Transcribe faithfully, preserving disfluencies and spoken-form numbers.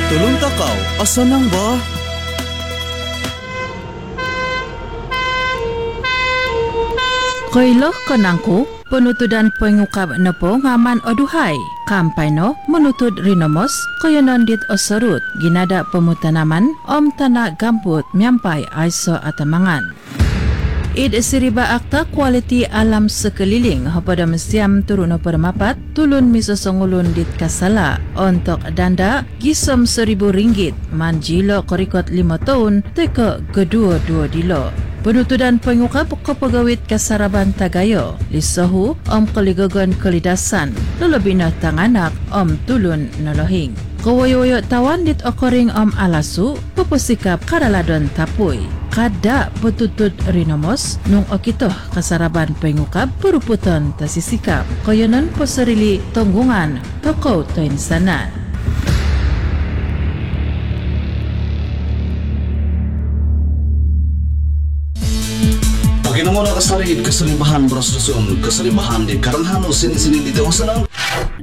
Tulong takaw, asa nang ba? Koilo konangku, penutudan pengukap nepo ngaman oduhai. Kampai no menutud rinomos koyonon dit osorut ginada pemutanaman om tanah gambut miampai aiso atamangan. Id siriba akta kualiti alam sekeliling pada mesiam turun permapat tulun miso songulun dit kasala untuk danda gisom seribu ringgit manjilo korikot lima tahun teka kedua-dua dilo. Penutudan pengukap kepegawit kasaraban Tagayo lisohu om keligogon kelidasan lelebina tanganak om tulun nolohing. Kawayo-wayo tawan dit okoring om alasu pepesikap karaladon tapui. Kada betutut rinomos nung okitoh kasaraban pengukap peruputan tasisikap. Koyonon poserili tonggungan toko toin sanan. Paginawa na kasarig kasalibahan bros Luzon, kasalibahan di karanghano sini-sini dito sa nang